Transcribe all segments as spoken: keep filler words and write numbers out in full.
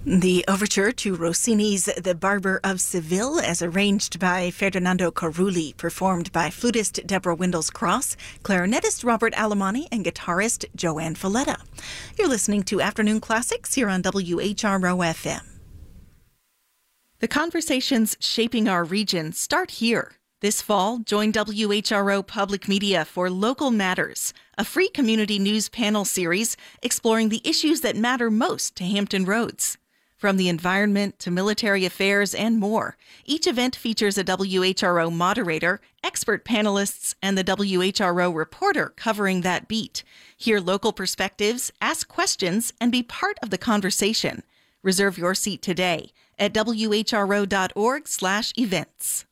The overture to Rossini's The Barber of Seville, as arranged by Ferdinando Carulli, performed by flutist Deborah Windles-Cross, clarinetist Robert Alemani, and guitarist Joanne Falletta. You're listening to Afternoon Classics here on W H R O F M. The conversations shaping our region start here. This fall, join W H R O Public Media for Local Matters, a free community news panel series exploring the issues that matter most to Hampton Roads. From the environment to military affairs and more, each event features a W H R O moderator, expert panelists, and the W H R O reporter covering that beat. Hear local perspectives, ask questions, and be part of the conversation. Reserve your seat today at W H R O dot org slash events.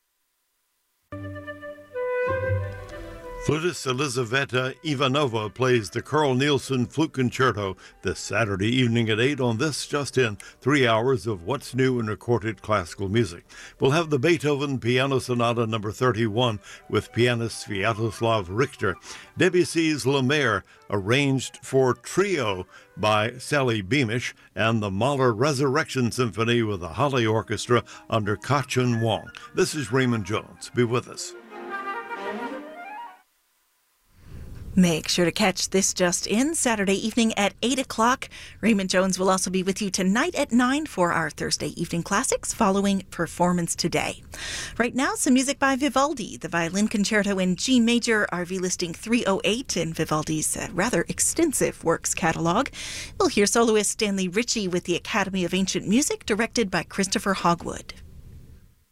Flutist Elizaveta Ivanova plays the Carl Nielsen Flute Concerto this Saturday evening at eight on This Just In, three hours of what's new in recorded classical music. We'll have the Beethoven Piano Sonata number thirty-one with pianist Sviatoslav Richter, Debussy's La Mer, arranged for trio by Sally Beamish, and the Mahler Resurrection Symphony with the Holly Orchestra under Ka-Chun Wong. This is Raymond Jones. Be with us. Make sure to catch This Just In Saturday evening at eight o'clock. Raymond Jones will also be with you tonight at nine for our Thursday evening classics following Performance Today. Right now, some music by Vivaldi, the Violin Concerto in G Major, R V listing three oh eight in Vivaldi's uh, rather extensive works catalog. We'll hear soloist Stanley Ritchie with the Academy of Ancient Music, directed by Christopher Hogwood.